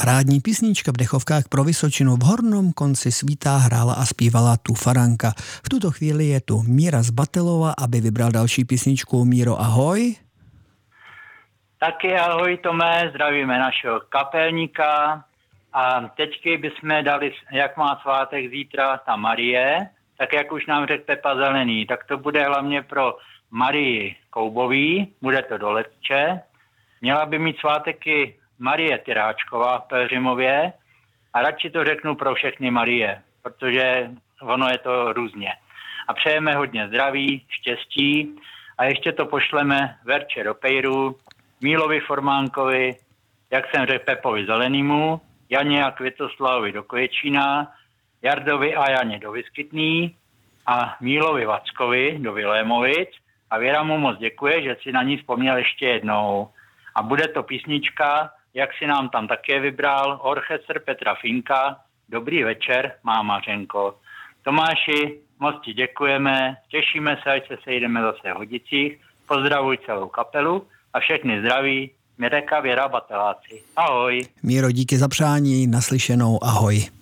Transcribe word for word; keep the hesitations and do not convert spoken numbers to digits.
Parádní písnička v dechovkách pro Vysočinu. V hornom konci svítá hrála a zpívala tu Faranka. V tuto chvíli je tu Míra z Batelova, aby vybral další písničku. Míro, ahoj. Taky ahoj Tome, zdravíme našeho kapelníka. A teďky bychom dali, jak má svátek zítra ta Marie, tak jak už nám řekl Pepa Zelený, tak to bude hlavně pro Marii Koubový, bude to do Letče. Měla by mít sváteky Marie Tyráčková v Pelřimově a radši to řeknu pro všechny Marie, protože ono je to různě. A přejeme hodně zdraví, štěstí a ještě to pošleme Verče do Pejru, Mílovi Formánkovi, jak jsem řekl Pepovi Zelenýmu, Janě a Květoslavovi do Kvěčína, Jardovi a Janě do Vyskytný a Mílovi Vackovi do Vilémovic a Věra mu moc děkuje, že si na ní vzpomněl ještě jednou. A bude to písnička, jak si nám tam také vybral, orchestr Petra Finka, Dobrý večer, má Mařenko. Tomáši, moc ti děkujeme, těšíme se, ať se sejdeme zase v Hodicích, pozdravuj celou kapelu a všechny zdraví, Mireka, Věra, Bateláci. Ahoj. Míro, díky za přání, naslyšenou, ahoj.